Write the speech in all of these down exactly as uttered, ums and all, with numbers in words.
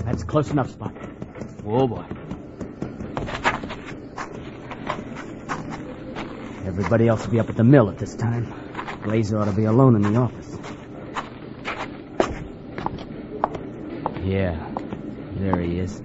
That's close enough, Spot. Oh, boy. Everybody else will be up at the mill at this time. Glazer ought to be alone in the office. Yeah, there he is.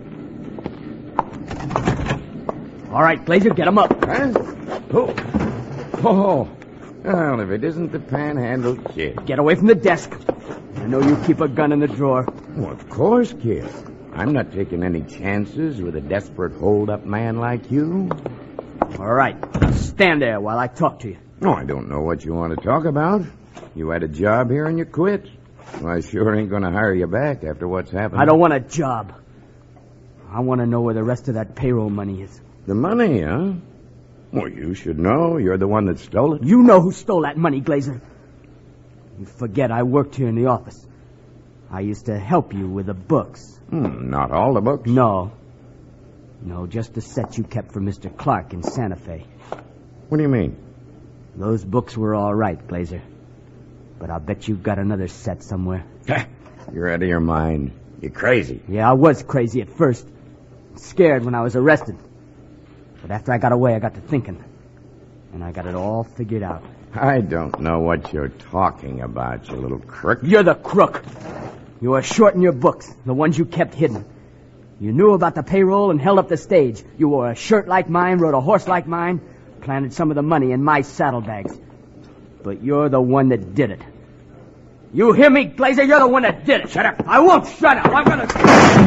All right, Glazer, get him up. Huh? Oh. Oh. Well, if it isn't the Panhandle Kid. Get away from the desk. I know you keep a gun in the drawer. Well, of course, Kid. I'm not taking any chances with a desperate hold-up man like you. All right, now stand there while I talk to you. No, I don't know what you want to talk about. You had a job here and you quit. Well, I sure ain't going to hire you back after what's happened. I don't want a job. I want to know where the rest of that payroll money is. The money, huh? Well, you should know. You're the one that stole it. You know who stole that money, Glazer. You forget I worked here in the office. I used to help you with the books. Hmm, not all the books. No. No, just the set you kept for Mister Clark in Santa Fe. What do you mean? Those books were all right, Glazer. But I'll bet you've got another set somewhere. You're out of your mind. You're crazy. Yeah, I was crazy at first. Scared when I was arrested. But after I got away, I got to thinking. And I got it all figured out. I don't know what you're talking about, you little crook. You're the crook. You were shorting your books, the ones you kept hidden. You knew about the payroll and held up the stage. You wore a shirt like mine, rode a horse like mine, planted some of the money in my saddlebags. But you're the one that did it. You hear me, Glazer? You're the one that did it. Shut up. I won't shut up. I'm gonna...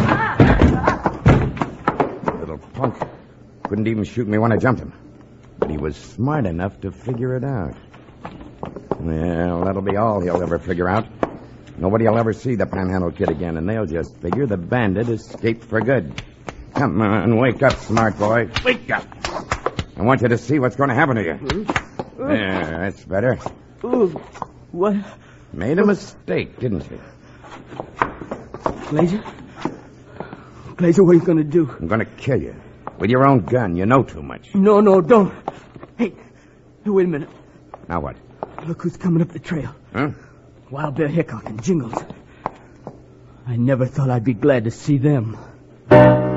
Little punk. Couldn't even shoot me when I jumped him. But he was smart enough to figure it out. Well, that'll be all he'll ever figure out. Nobody'll ever see the Panhandle Kid again, and they'll just figure the bandit escaped for good. Come on, wake up, smart boy. Wake up. I want you to see what's going to happen to you. There, that's better. Ooh, what? Made a mistake, didn't you? Glazer? Glazer, what are you going to do? I'm going to kill you. With your own gun. You know too much. No, no, don't. Hey, hey, wait a minute. Now what? Look who's coming up the trail. Huh? Wild Bill Hickok and Jingles. I never thought I'd be glad to see them.